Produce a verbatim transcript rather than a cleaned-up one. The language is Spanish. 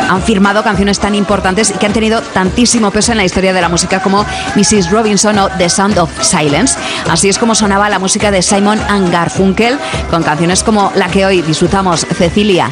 han firmado canciones tan importantes y que han tenido tantísimo peso en la historia de la música como missus Robinson o The Sound of Silence. Así es como sonaba la música de Simon and Garfunkel, con canciones como la que hoy disfrutamos, Cecilia.